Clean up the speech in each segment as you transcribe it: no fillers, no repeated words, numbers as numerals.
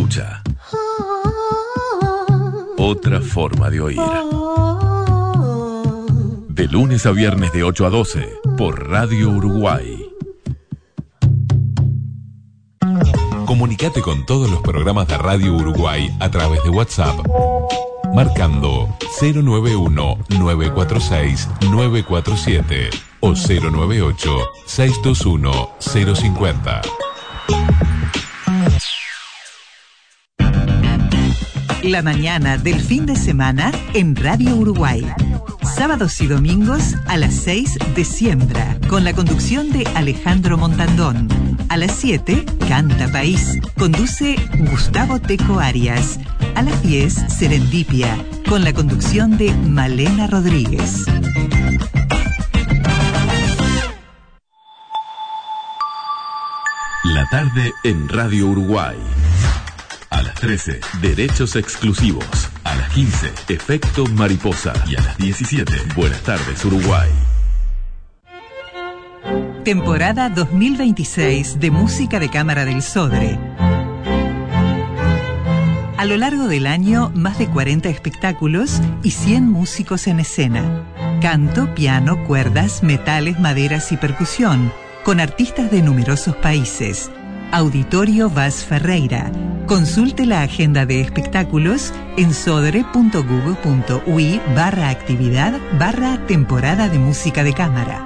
escucha. Otra forma de oír. De lunes a viernes de 8 a 12 por Radio Uruguay. Comunicate con todos los programas de Radio Uruguay a través de WhatsApp, marcando 091-946-947 o 098-621-050. La mañana del fin de semana en Radio Uruguay. Sábados y domingos a las 6 de Siembra, con la conducción de Alejandro Montandón. A las 7, Canta País. Conduce Gustavo Teco Arias. A las 10, Serendipia, con la conducción de Malena Rodríguez. La tarde en Radio Uruguay. A las 13, Derechos Exclusivos. A las 15, Efecto Mariposa. Y a las 17, Buenas tardes Uruguay. Temporada 2026 de Música de Cámara del Sodre. A lo largo del año, más de 40 espectáculos y 100 músicos en escena. Canto, piano, cuerdas, metales, maderas y percusión, con artistas de numerosos países. Auditorio Vaz Ferreira. Consulte la agenda de espectáculos en sodre.google.ui/actividad/temporada de música de cámara.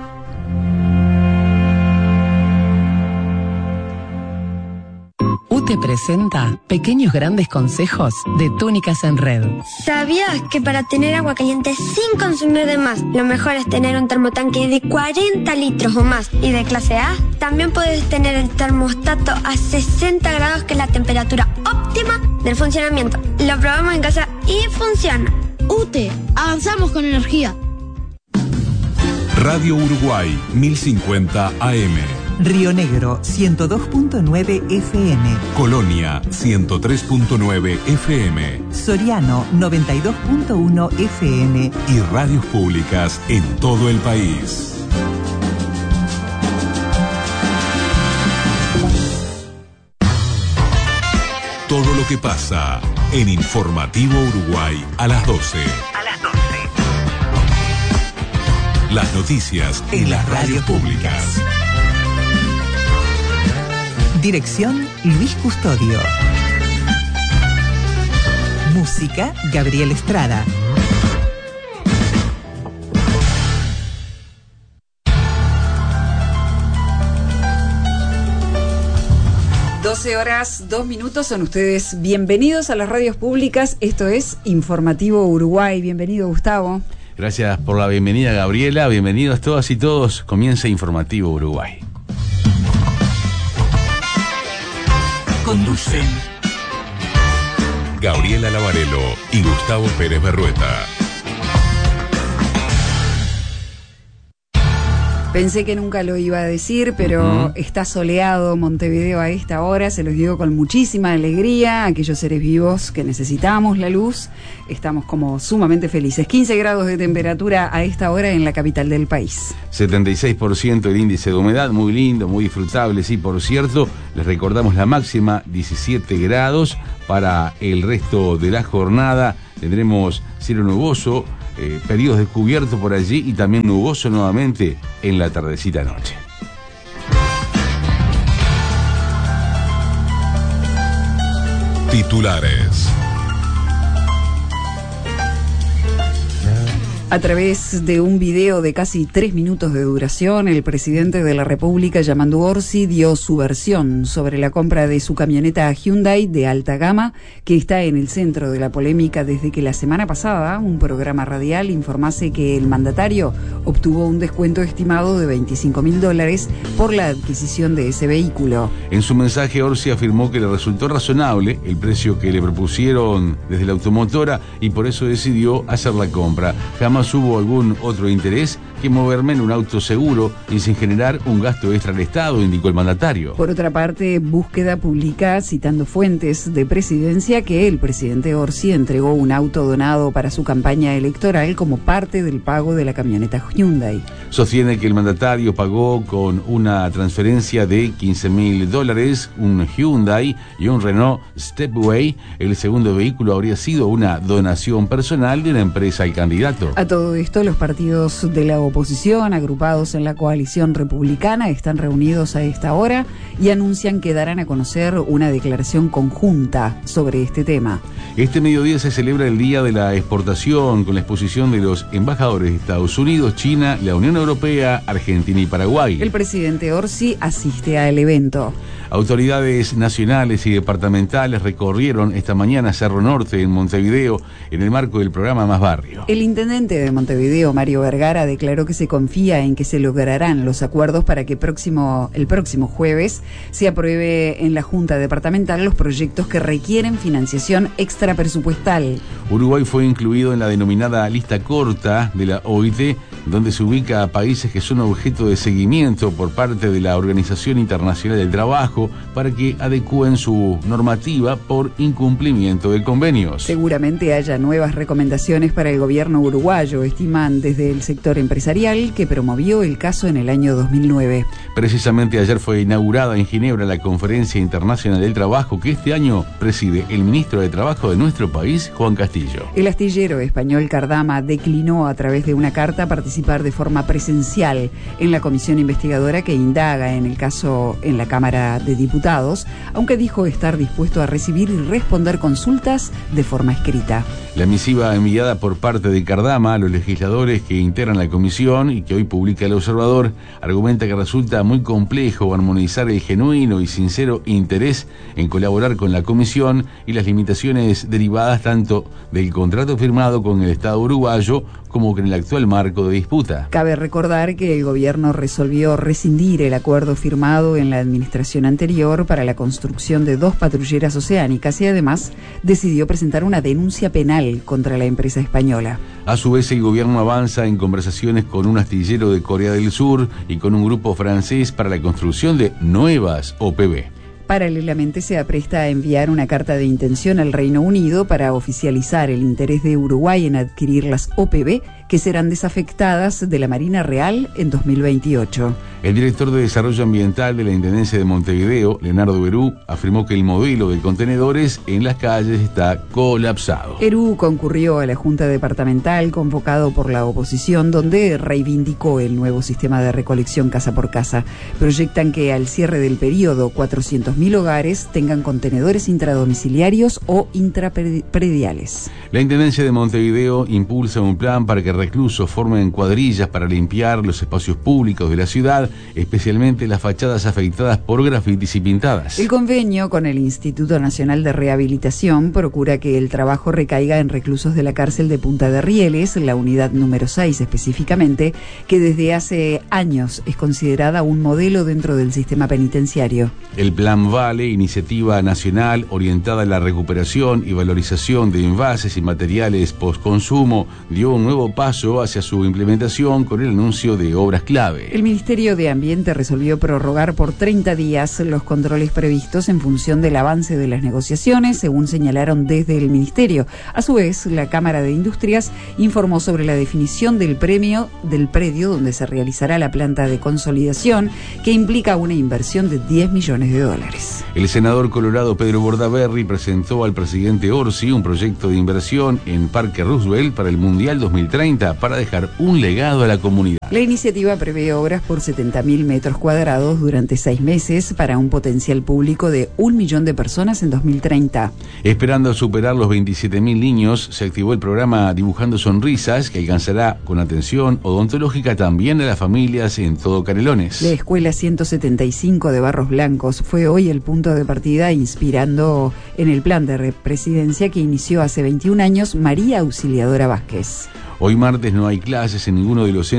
UTE presenta Pequeños Grandes Consejos de Túnicas en Red. ¿Sabías que para tener agua caliente sin consumir de más, lo mejor es tener un termotanque de 40 litros o más y de clase A? También puedes tener el termostato a 60 grados, que es la temperatura óptima del funcionamiento. Lo probamos en casa y funciona. UTE, avanzamos con energía. Radio Uruguay 1050 AM. Río Negro 102.9 FM. Colonia 103.9 FM. Soriano 92.1 FM. Y radios públicas en todo el país. Todo lo que pasa en Informativo Uruguay a las 12. Las noticias en las radios públicas. Dirección Luis Custodio. Música Gabriel Estrada. Horas, 2 minutos, son ustedes bienvenidos a las radios públicas. Esto es Informativo Uruguay. Bienvenido, Gustavo. Gracias por la bienvenida, Gabriela. Bienvenidos todas y todos. Comienza Informativo Uruguay. Conducen Gabriela Lavarello y Gustavo Pérez Berrueta. Pensé que nunca lo iba a decir, pero está soleado Montevideo a esta hora, se los digo con muchísima alegría, aquellos seres vivos que necesitamos la luz, estamos como sumamente felices. 15 grados de temperatura a esta hora en la capital del país. 76% el índice de humedad, muy lindo, muy disfrutable, sí, por cierto. Les recordamos la máxima, 17 grados para el resto de la jornada. Tendremos cielo nuboso, periodos de cubierto por allí y también nuboso nuevamente en la tardecita noche. Titulares. A través de un video de casi 3 minutos de duración, el presidente de la República, Yamandu Orsi, dio su versión sobre la compra de su camioneta Hyundai de alta gama, que está en el centro de la polémica desde que la semana pasada un programa radial informase que el mandatario obtuvo un descuento estimado de $25.000 por la adquisición de ese vehículo. En su mensaje, Orsi afirmó que le resultó razonable el precio que le propusieron desde la automotora y por eso decidió hacer la compra. Jamás hubo algún otro interés que moverme en un auto seguro y sin generar un gasto extra al Estado, indicó el mandatario. Por otra parte, Búsqueda publica, citando fuentes de Presidencia, que el presidente Orsi entregó un auto donado para su campaña electoral como parte del pago de la camioneta Hyundai. Sostiene que el mandatario pagó con una transferencia de $15.000 un Hyundai y un Renault Stepway. El segundo vehículo habría sido una donación personal de una empresa al candidato. A todo esto, los partidos de la oposición, agrupados en la coalición republicana, están reunidos a esta hora y anuncian que darán a conocer una declaración conjunta sobre este tema. Este mediodía se celebra el Día de la Exportación con la exposición de los embajadores de Estados Unidos, China, la Unión Europea, Argentina y Paraguay. El presidente Orsi asiste al evento. Autoridades nacionales y departamentales recorrieron esta mañana Cerro Norte en Montevideo en el marco del programa Más Barrio. El intendente de Montevideo, Mario Vergara, declaró que se confía en que se lograrán los acuerdos para que el próximo jueves se apruebe en la Junta Departamental los proyectos que requieren financiación extrapresupuestal. Uruguay fue incluido en la denominada lista corta de la OIT, donde se ubica a países que son objeto de seguimiento por parte de la Organización Internacional del Trabajo para que adecúen su normativa por incumplimiento de convenios. Seguramente haya nuevas recomendaciones para el gobierno uruguayo, estiman desde el sector empresarial que promovió el caso en el año 2009. Precisamente ayer fue inaugurada en Ginebra la Conferencia Internacional del Trabajo que este año preside el ministro de Trabajo de nuestro país, Juan Castillo. El astillero español Cardama declinó a través de una carta participar de forma presencial en la comisión investigadora que indaga en el caso en la Cámara de Diputados, aunque dijo estar dispuesto a recibir y responder consultas de forma escrita. La misiva enviada por parte de Cardama a los legisladores que integran la comisión y que hoy publica El Observador argumenta que resulta muy complejo armonizar el genuino y sincero interés en colaborar con la comisión y las limitaciones derivadas tanto del contrato firmado con el Estado uruguayo como con el actual marco de disputa. Cabe recordar que el gobierno resolvió rescindir el acuerdo firmado en la administración anterior para la construcción de 2 patrulleras oceánicas y además decidió presentar una denuncia penal contra la empresa española. A su vez, el gobierno avanza en conversaciones con un astillero de Corea del Sur y con un grupo francés para la construcción de nuevas OPV. Paralelamente se apresta a enviar una carta de intención al Reino Unido para oficializar el interés de Uruguay en adquirir las OPV que serán desafectadas de la Marina Real en 2028. El director de Desarrollo Ambiental de la Intendencia de Montevideo, Leonardo Berú, afirmó que el modelo de contenedores en las calles está colapsado. Berú concurrió a la Junta Departamental convocado por la oposición, donde reivindicó el nuevo sistema de recolección casa por casa. Proyectan que al cierre del periodo 400.000 hogares tengan contenedores intradomiciliarios o intraprediales. La Intendencia de Montevideo impulsa un plan para que reclusos formen cuadrillas para limpiar los espacios públicos de la ciudad, especialmente las fachadas afectadas por grafitis y pintadas. El convenio con el Instituto Nacional de Rehabilitación procura que el trabajo recaiga en reclusos de la cárcel de Punta de Rieles, la unidad número 6 específicamente, que desde hace años es considerada un modelo dentro del sistema penitenciario. El Plan Vale, iniciativa nacional orientada a la recuperación y valorización de envases y materiales postconsumo, dio un nuevo paso hacia su implementación con el anuncio de obras clave. El Ministerio de Ambiente resolvió prorrogar por 30 días los controles previstos en función del avance de las negociaciones, según señalaron desde el Ministerio. A su vez, la Cámara de Industrias informó sobre la definición del predio donde se realizará la planta de consolidación, que implica una inversión de $10 millones. El senador colorado Pedro Bordaberry presentó al presidente Orsi un proyecto de inversión en Parque Roosevelt para el Mundial 2030 para dejar un legado a la comunidad. La iniciativa prevé obras por 70.000 metros cuadrados durante 6 meses para un potencial público de 1 millón de personas en 2030. Esperando superar los 27.000 niños, se activó el programa Dibujando Sonrisas, que alcanzará con atención odontológica también a las familias en todo Canelones. La Escuela 175 de Barros Blancos fue hoy el punto de partida, inspirando en el plan de presidencia que inició hace 21 años María Auxiliadora Vázquez. Hoy martes no hay clases en ninguno de los centros educativos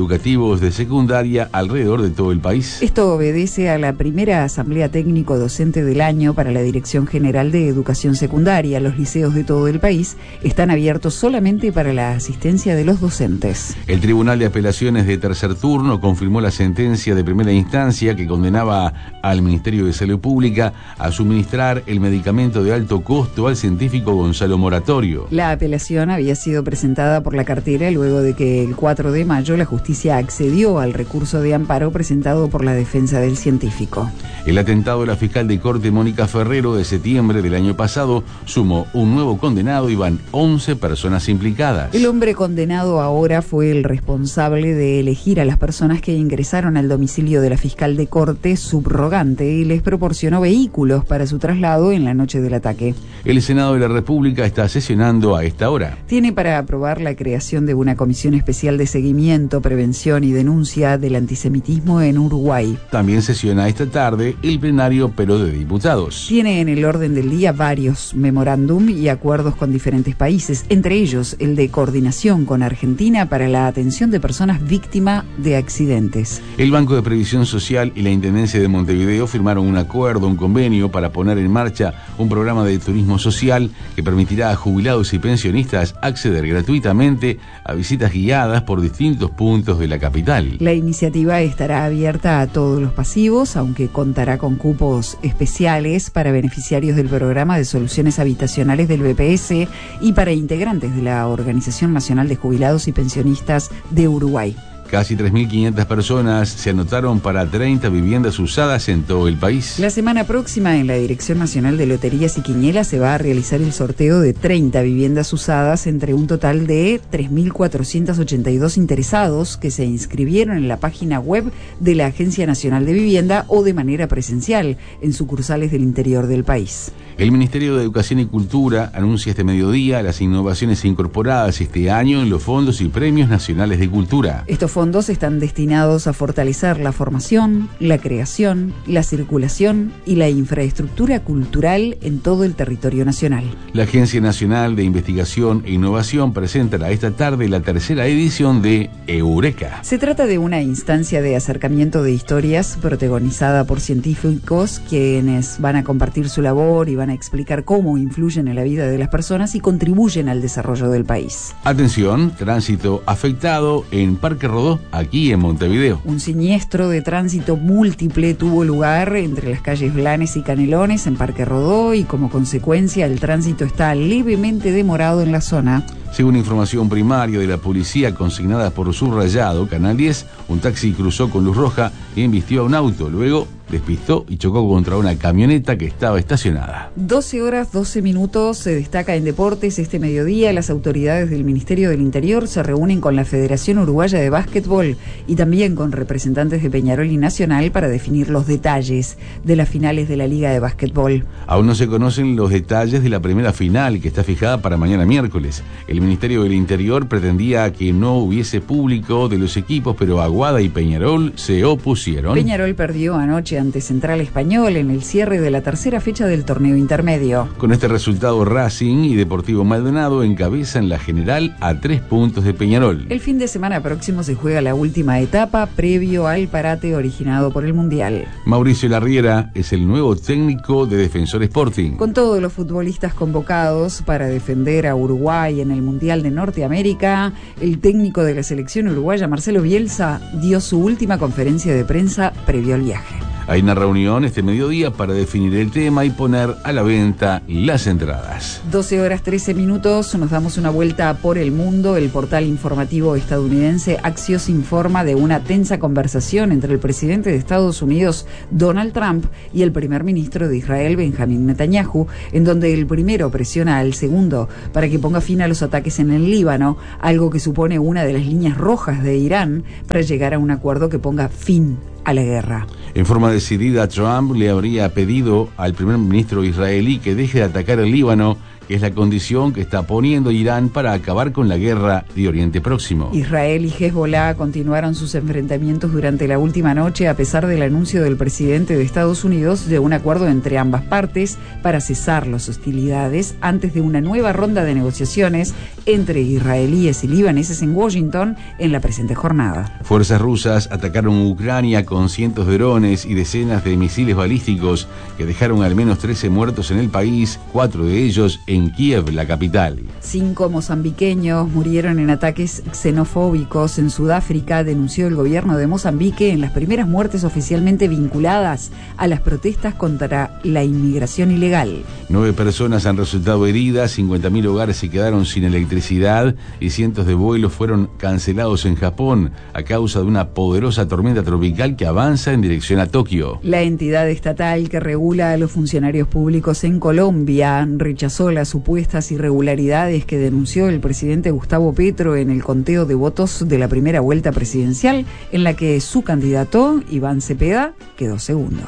educativos de secundaria alrededor de todo el país. Esto obedece a la primera asamblea técnico-docente del año para la Dirección General de Educación Secundaria. Los liceos de todo el país están abiertos solamente para la asistencia de los docentes. El Tribunal de Apelaciones de Tercer Turno confirmó la sentencia de primera instancia que condenaba al Ministerio de Salud Pública a suministrar el medicamento de alto costo al científico Gonzalo Moratorio. La apelación había sido presentada por la cartera luego de que el 4 de mayo la justicia accedió al recurso de amparo presentado por la defensa del científico. El atentado de la fiscal de corte Mónica Ferrero de septiembre del año pasado sumó un nuevo condenado y van 11 personas implicadas. El hombre condenado ahora fue el responsable de elegir a las personas que ingresaron al domicilio de la fiscal de corte subrogante y les proporcionó vehículos para su traslado en la noche del ataque. El Senado de la República está sesionando a esta hora. Tiene para aprobar la creación de una comisión especial de seguimiento, prevención y denuncia del antisemitismo en Uruguay. También sesiona esta tarde el plenario pero de diputados. Tiene en el orden del día varios memorándum y acuerdos con diferentes países, entre ellos el de coordinación con Argentina para la atención de personas víctimas de accidentes. El Banco de Previsión Social y la Intendencia de Montevideo firmaron un convenio para poner en marcha un programa de turismo social que permitirá a jubilados y pensionistas acceder gratuitamente a visitas guiadas por distintos puntos de la capital. La iniciativa estará abierta a todos los pasivos, aunque contará con cupos especiales para beneficiarios del programa de soluciones habitacionales del BPS y para integrantes de la Organización Nacional de Jubilados y Pensionistas de Uruguay. Casi 3.500 personas se anotaron para 30 viviendas usadas en todo el país. La semana próxima en la Dirección Nacional de Loterías y Quinielas se va a realizar el sorteo de 30 viviendas usadas entre un total de 3.482 interesados que se inscribieron en la página web de la Agencia Nacional de Vivienda o de manera presencial en sucursales del interior del país. El Ministerio de Educación y Cultura anuncia este mediodía las innovaciones incorporadas este año en los fondos y premios nacionales de cultura. Estos fondos están destinados a fortalecer la formación, la creación, la circulación y la infraestructura cultural en todo el territorio nacional. La Agencia Nacional de Investigación e Innovación presentará esta tarde la tercera edición de Eureka. Se trata de una instancia de acercamiento de historias protagonizada por científicos quienes van a compartir su labor y van a explicar cómo influyen en la vida de las personas y contribuyen al desarrollo del país. Atención, tránsito afectado en Parque Rodó, aquí en Montevideo. Un siniestro de tránsito múltiple tuvo lugar entre las calles Blanes y Canelones en Parque Rodó y como consecuencia el tránsito está levemente demorado en la zona. Según información primaria de la policía consignada por Subrayado, Canal 10, un taxi cruzó con luz roja y embistió a un auto. Luego despistó y chocó contra una camioneta que estaba estacionada. 12 horas, 12 minutos, se destaca en deportes este mediodía. Las autoridades del Ministerio del Interior se reúnen con la Federación Uruguaya de Básquetbol y también con representantes de Peñarol y Nacional para definir los detalles de las finales de la Liga de Básquetbol. Aún no se conocen los detalles de la primera final que está fijada para mañana miércoles. El Ministerio del Interior pretendía que no hubiese público de los equipos, pero Aguada y Peñarol se opusieron. Peñarol perdió anoche ante Central Español en el cierre de la tercera fecha del torneo intermedio. Con este resultado, Racing y Deportivo Maldonado encabezan la general a 3 puntos de Peñarol. El fin de semana próximo se juega la última etapa previo al parate originado por el Mundial. Mauricio Larriera es el nuevo técnico de Defensor Sporting. Con todos los futbolistas convocados para defender a Uruguay en el Mundial de Norteamérica, el técnico de la selección uruguaya, Marcelo Bielsa, dio su última conferencia de prensa previo al viaje. Hay una reunión este mediodía para definir el tema y poner a la venta las entradas. 12 horas 13 minutos, nos damos una vuelta por el mundo. El portal informativo estadounidense Axios informa de una tensa conversación entre el presidente de Estados Unidos, Donald Trump, y el primer ministro de Israel, Benjamín Netanyahu, en donde el primero presiona al segundo para que ponga fin a los ataques en el Líbano, algo que supone una de las líneas rojas de Irán para llegar a un acuerdo que ponga fin a la guerra. En forma decidida, Trump le habría pedido al primer ministro israelí que deje de atacar el Líbano, que es la condición que está poniendo Irán para acabar con la guerra de Oriente Próximo. Israel y Hezbollah continuaron sus enfrentamientos durante la última noche a pesar del anuncio del presidente de Estados Unidos de un acuerdo entre ambas partes para cesar las hostilidades antes de una nueva ronda de negociaciones entre israelíes y libaneses en Washington en la presente jornada. Fuerzas rusas atacaron Ucrania con cientos de drones y decenas de misiles balísticos que dejaron al menos 13 muertos en el país, 4 de ellos en Kiev, la capital. 5 mozambiqueños murieron en ataques xenofóbicos en Sudáfrica, denunció el gobierno de Mozambique en las primeras muertes oficialmente vinculadas a las protestas contra la inmigración ilegal. 9 personas han resultado heridas, 50.000 hogares se quedaron sin electricidad y cientos de vuelos fueron cancelados en Japón a causa de una poderosa tormenta tropical que avanza en dirección a Tokio. La entidad estatal que regula a los funcionarios públicos en Colombia rechazó las supuestas irregularidades que denunció el presidente Gustavo Petro en el conteo de votos de la primera vuelta presidencial, en la que su candidato, Iván Cepeda, quedó segundo.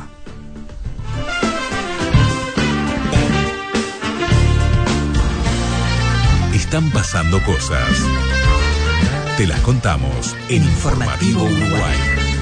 Están pasando cosas. Te las contamos en Informativo Uruguay.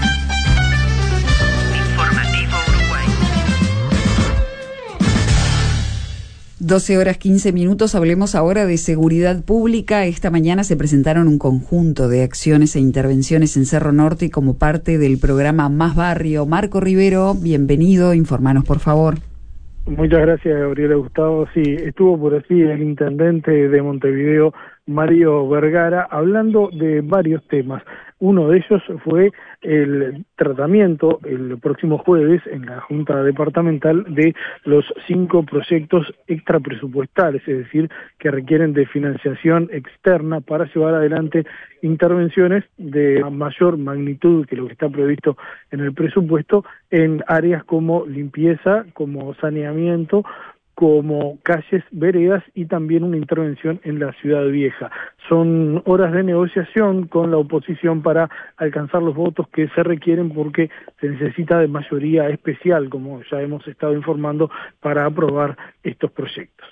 12:15. Hablemos ahora de seguridad pública. Esta mañana se presentaron un conjunto de acciones e intervenciones en Cerro Norte como parte del programa Más Barrio. Marco Rivero, bienvenido. Informanos, por favor. Muchas gracias, Gabriela Gustavo. Sí, estuvo por aquí el intendente de Montevideo, Mario Vergara, hablando de varios temas. Uno de ellos fue el tratamiento el próximo jueves en la Junta Departamental de los 5 proyectos extrapresupuestales, es decir, que requieren de financiación externa para llevar adelante intervenciones de mayor magnitud que lo que está previsto en el presupuesto en áreas como limpieza, como saneamiento, como calles, veredas y también una intervención en la Ciudad Vieja. Son horas de negociación con la oposición para alcanzar los votos que se requieren porque se necesita de mayoría especial, como ya hemos estado informando, para aprobar estos proyectos.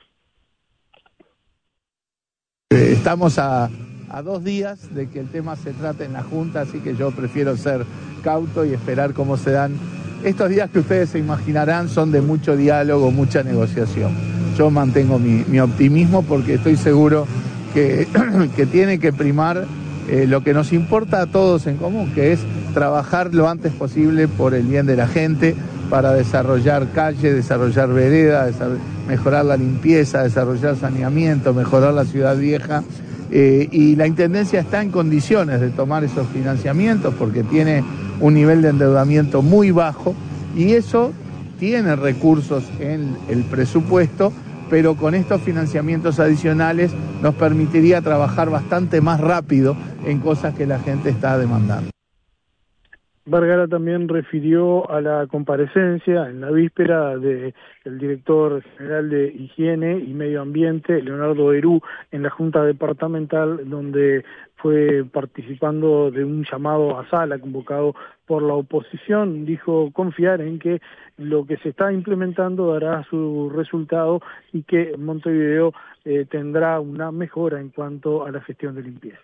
Estamos a 2 días de que el tema se trate en la Junta, así que yo prefiero ser cauto y esperar cómo se dan. Estos días que ustedes se imaginarán son de mucho diálogo, mucha negociación. Yo mantengo mi optimismo porque estoy seguro que tiene que primar lo que nos importa a todos en común, que es trabajar lo antes posible por el bien de la gente, para desarrollar calles, desarrollar veredas, mejorar la limpieza, desarrollar saneamiento, mejorar la Ciudad Vieja. Y la Intendencia está en condiciones de tomar esos financiamientos porque tiene un nivel de endeudamiento muy bajo y eso tiene recursos en el presupuesto, pero con estos financiamientos adicionales nos permitiría trabajar bastante más rápido en cosas que la gente está demandando. Vergara también refirió a la comparecencia en la víspera del director general de Higiene y Medio Ambiente, Leonardo Herú, en la Junta Departamental, donde fue participando de un llamado a sala convocado por la oposición. Dijo confiar en que lo que se está implementando dará su resultado y que Montevideo tendrá una mejora en cuanto a la gestión de limpieza.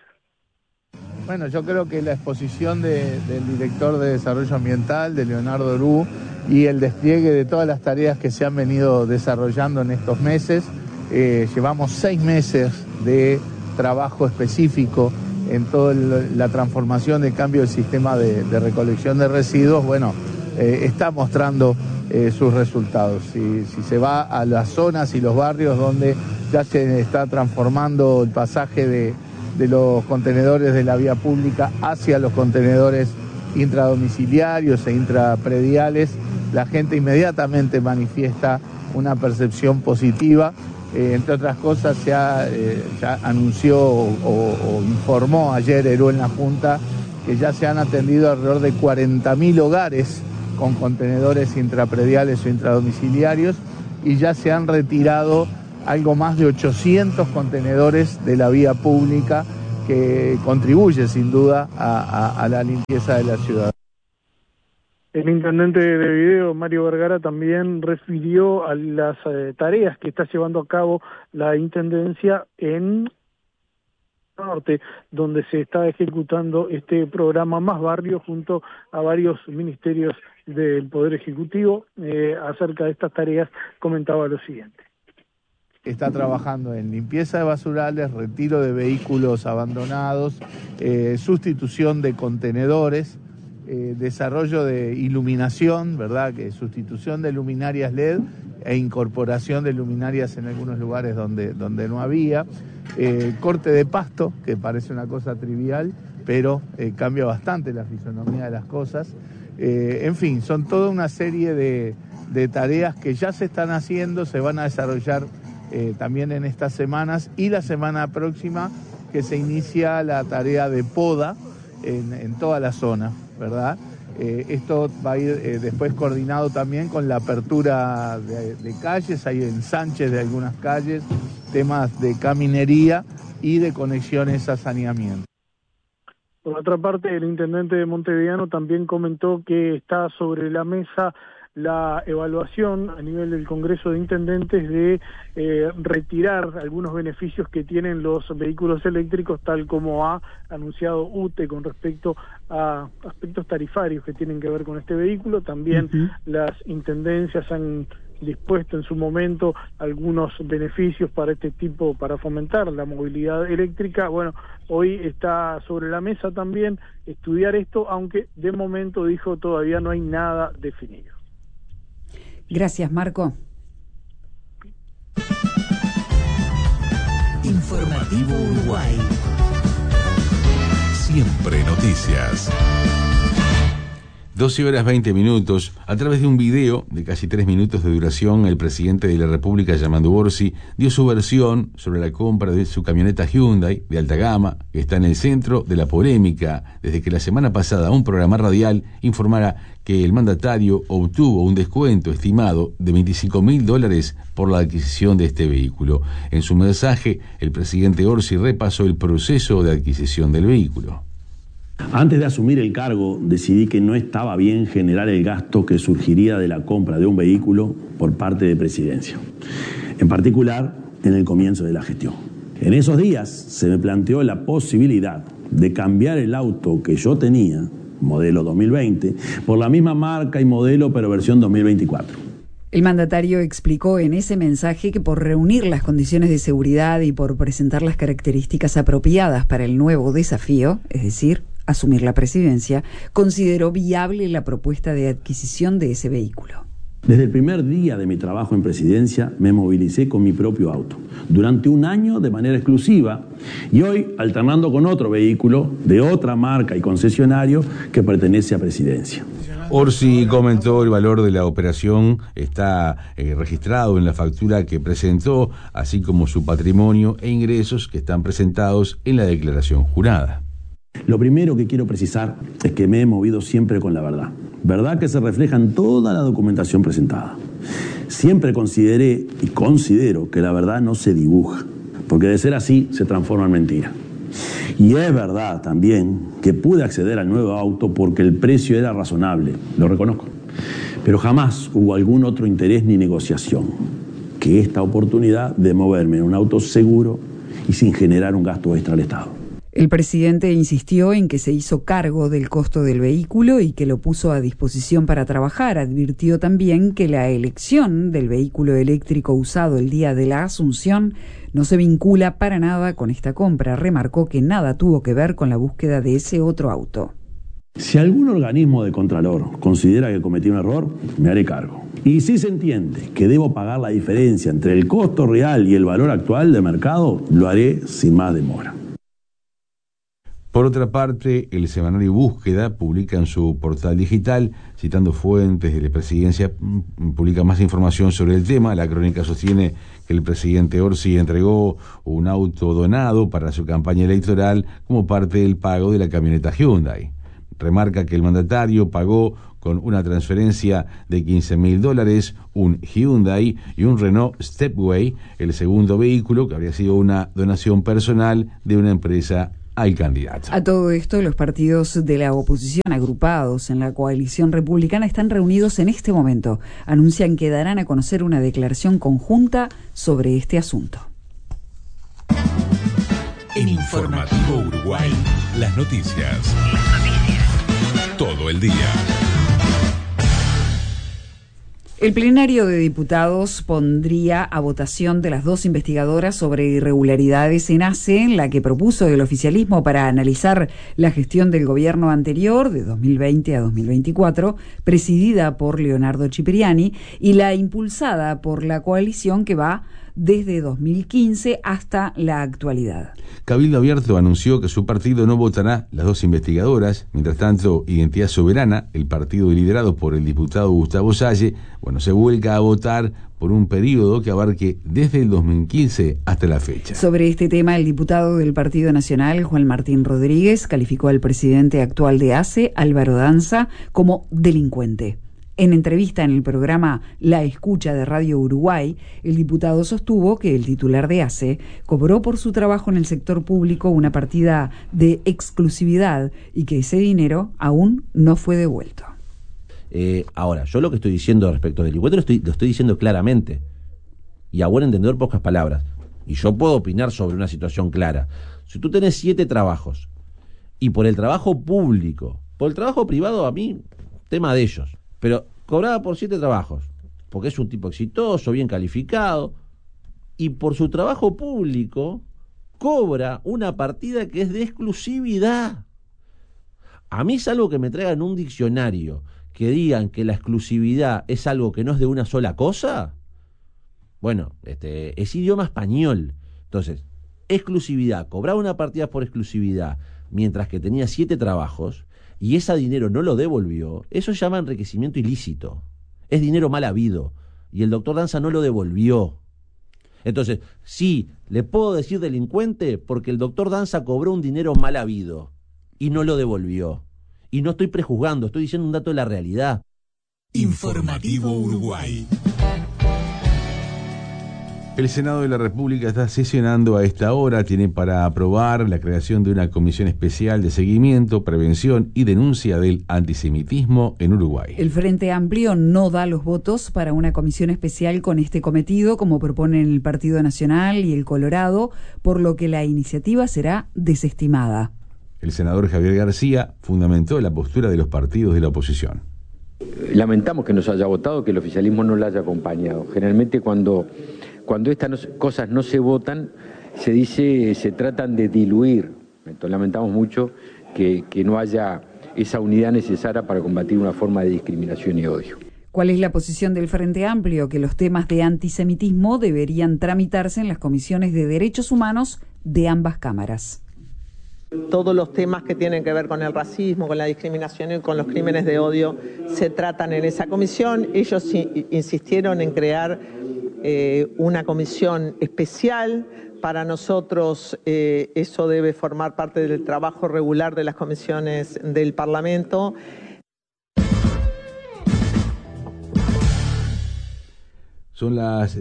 Bueno, yo creo que la exposición del director de Desarrollo Ambiental, de Leonardo Herú, y el despliegue de todas las tareas que se han venido desarrollando en estos meses, llevamos 6 meses de trabajo específico en toda la transformación del cambio del sistema de recolección de residuos, bueno, está mostrando sus resultados. Si se va a las zonas y los barrios donde ya se está transformando el pasaje de los contenedores de la vía pública hacia los contenedores intradomiciliarios e intraprediales, la gente inmediatamente manifiesta una percepción positiva. Entre otras cosas, ya anunció o informó ayer Herú en la Junta que ya se han atendido alrededor de 40.000 hogares con contenedores intraprediales o intradomiciliarios y ya se han retirado algo más de 800 contenedores de la vía pública, que contribuye sin duda a la limpieza de la ciudad. El intendente de Video, Mario Vergara, también refirió a las tareas que está llevando a cabo la intendencia en Norte, donde se está ejecutando este programa Más Barrio junto a varios ministerios del Poder Ejecutivo. Acerca de estas tareas comentaba lo siguiente. Está trabajando en limpieza de basurales, retiro de vehículos abandonados, sustitución de contenedores, desarrollo de iluminación, ¿verdad? Que sustitución de luminarias LED e incorporación de luminarias en algunos lugares donde no había, corte de pasto, que parece una cosa trivial, pero cambia bastante la fisonomía de las cosas. En fin, son toda una serie de tareas que ya se están haciendo, se van a desarrollar también en estas semanas, y la semana próxima que se inicia la tarea de poda en toda la zona, ¿verdad? Esto va a ir después coordinado también con la apertura de calles, hay ensanches de algunas calles, temas de caminería y de conexiones a saneamiento. Por otra parte, el intendente de Montevideano también comentó que está sobre la mesa la evaluación a nivel del Congreso de Intendentes de retirar algunos beneficios que tienen los vehículos eléctricos, tal como ha anunciado UTE con respecto a aspectos tarifarios que tienen que ver con este vehículo. También las intendencias han dispuesto en su momento algunos beneficios para este tipo, para fomentar la movilidad eléctrica. Bueno, hoy está sobre la mesa también estudiar esto, aunque de momento, dijo, todavía no hay nada definido. Gracias, Marco. Informativo Uruguay. Siempre noticias. 12 horas 20 minutos. A través de un video de casi 3 minutos de duración, el presidente de la República, Yamandu Orsi, dio su versión sobre la compra de su camioneta Hyundai de alta gama, que está en el centro de la polémica desde que la semana pasada un programa radial informara que el mandatario obtuvo un descuento estimado de $25.000 por la adquisición de este vehículo. En su mensaje, el presidente Orsi repasó el proceso de adquisición del vehículo. Antes de asumir el cargo, decidí que no estaba bien generar el gasto que surgiría de la compra de un vehículo por parte de Presidencia, en particular en el comienzo de la gestión. En esos días se me planteó la posibilidad de cambiar el auto que yo tenía, modelo 2020, por la misma marca y modelo pero versión 2024. El mandatario explicó en ese mensaje que por reunir las condiciones de seguridad y por presentar las características apropiadas para el nuevo desafío, es decir, asumir la presidencia, consideró viable la propuesta de adquisición de ese vehículo. Desde el primer día de mi trabajo en Presidencia me movilicé con mi propio auto, durante un año de manera exclusiva, y hoy alternando con otro vehículo de otra marca y concesionario que pertenece a Presidencia. Orsi comentó el valor de la operación, está registrado en la factura que presentó, así como su patrimonio e ingresos que están presentados en la declaración jurada. Lo primero que quiero precisar es que me he movido siempre con la verdad. Verdad que se refleja en toda la documentación presentada. Siempre consideré y considero que la verdad no se dibuja, porque de ser así se transforma en mentira. Y es verdad también que pude acceder al nuevo auto porque el precio era razonable, lo reconozco. Pero jamás hubo algún otro interés ni negociación que esta oportunidad de moverme en un auto seguro y sin generar un gasto extra al Estado. El presidente insistió en que se hizo cargo del costo del vehículo y que lo puso a disposición para trabajar. Advirtió también que la elección del vehículo eléctrico usado el día de la Asunción no se vincula para nada con esta compra. Remarcó que nada tuvo que ver con la búsqueda de ese otro auto. Si algún organismo de Contralor considera que cometí un error, me haré cargo. Y si se entiende que debo pagar la diferencia entre el costo real y el valor actual de mercado, lo haré sin más demora. Por otra parte, el semanario Búsqueda publica en su portal digital, citando fuentes de la presidencia, publica más información sobre el tema. La crónica sostiene que el presidente Orsi entregó un auto donado para su campaña electoral como parte del pago de la camioneta Hyundai. Remarca que el mandatario pagó con una transferencia de $15.000 un Hyundai y un Renault Stepway, el segundo vehículo que habría sido una donación personal de una empresa al candidato. A todo esto, los partidos de la oposición agrupados en la coalición republicana están reunidos en este momento. Anuncian que darán a conocer una declaración conjunta sobre este asunto. En Informativo Uruguay, las noticias. Todo el día. El plenario de diputados pondría a votación de las 2 investigadoras sobre irregularidades en ACE, la que propuso el oficialismo para analizar la gestión del gobierno anterior, de 2020 a 2024, presidida por Leonardo Cipriani, y la impulsada por la coalición que va desde 2015 hasta la actualidad. Cabildo Abierto anunció que su partido no votará las 2 investigadoras. Mientras tanto, Identidad Soberana, el partido liderado por el diputado Gustavo Salle, se vuelca a votar por un periodo que abarque desde el 2015 hasta la fecha. Sobre este tema, el diputado del Partido Nacional, Juan Martín Rodríguez, calificó al presidente actual de ACE, Álvaro Danza, como delincuente. En entrevista en el programa La Escucha de Radio Uruguay, el diputado sostuvo que el titular de ACE cobró por su trabajo en el sector público una partida de exclusividad y que ese dinero aún no fue devuelto. Ahora, yo lo que estoy diciendo respecto del delincuente lo estoy diciendo claramente y a buen entendedor, pocas palabras. Y yo puedo opinar sobre una situación clara. Si tú tenés 7 trabajos y por el trabajo público, por el trabajo privado, a mí, tema de ellos, pero cobraba por 7 trabajos, porque es un tipo exitoso, bien calificado, y por su trabajo público cobra una partida que es de exclusividad. A mí es algo que me traigan un diccionario que digan que la exclusividad es algo que no es de una sola cosa. Es idioma español. Entonces, exclusividad, cobraba una partida por exclusividad, mientras que tenía 7 trabajos, y ese dinero no lo devolvió. Eso se llama enriquecimiento ilícito. Es dinero mal habido. Y el doctor Danza no lo devolvió. Entonces, sí, le puedo decir delincuente porque el doctor Danza cobró un dinero mal habido y no lo devolvió. Y no estoy prejuzgando, estoy diciendo un dato de la realidad. Informativo Uruguay. El Senado de la República está sesionando a esta hora. Tiene para aprobar la creación de una comisión especial de seguimiento, prevención y denuncia del antisemitismo en Uruguay. El Frente Amplio no da los votos para una comisión especial con este cometido, como proponen el Partido Nacional y el Colorado, por lo que la iniciativa será desestimada. El senador Javier García fundamentó la postura de los partidos de la oposición. Lamentamos que no se haya votado, que el oficialismo no la haya acompañado. Generalmente cuando estas cosas no se votan, se tratan de diluir. Entonces lamentamos mucho que no haya esa unidad necesaria para combatir una forma de discriminación y odio. ¿Cuál es la posición del Frente Amplio? Que los temas de antisemitismo deberían tramitarse en las comisiones de derechos humanos de ambas cámaras. Todos los temas que tienen que ver con el racismo, con la discriminación y con los crímenes de odio se tratan en esa comisión. Ellos insistieron en crear una comisión especial. Para nosotros eso debe formar parte del trabajo regular de las comisiones del Parlamento. Son las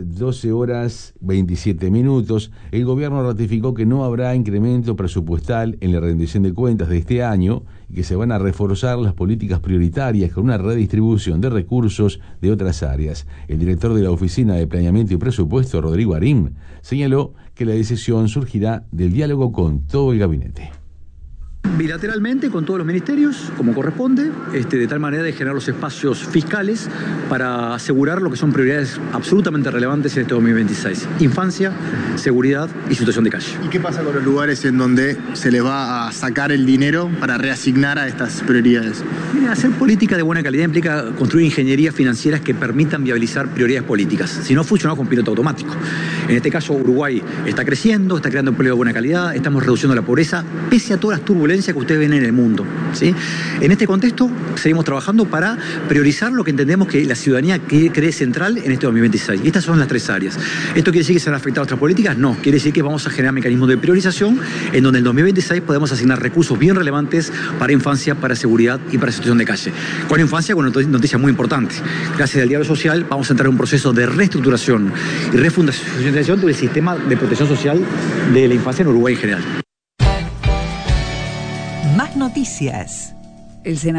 12:27. El gobierno ratificó que no habrá incremento presupuestal en la rendición de cuentas de este año y que se van a reforzar las políticas prioritarias con una redistribución de recursos de otras áreas. El director de la Oficina de Planeamiento y Presupuesto, Rodrigo Arim, señaló que la decisión surgirá del diálogo con todo el gabinete. Bilateralmente con todos los ministerios, como corresponde, de tal manera de generar los espacios fiscales para asegurar lo que son prioridades absolutamente relevantes en este 2026. Infancia, seguridad y situación de calle. ¿Y qué pasa con los lugares en donde se les va a sacar el dinero para reasignar a estas prioridades? Mira, hacer política de buena calidad implica construir ingenierías financieras que permitan viabilizar prioridades políticas. Si no, funcionamos con piloto automático. En este caso, Uruguay está creciendo, está creando empleo de buena calidad, estamos reduciendo la pobreza, pese a todas las turbulencias que ustedes ven en el mundo, ¿sí? En este contexto, seguimos trabajando para priorizar lo que entendemos que la ciudadanía cree central en este 2026. Y estas son las 3 áreas. ¿Esto quiere decir que se van a afectar otras políticas? No. Quiere decir que vamos a generar mecanismos de priorización en donde en el 2026 podemos asignar recursos bien relevantes para infancia, para seguridad y para situación de calle. Con infancia, con una noticia muy importante. Gracias al diálogo social, vamos a entrar en un proceso de reestructuración y refundación del sistema de protección social de la infancia en Uruguay en general. Noticias. El senador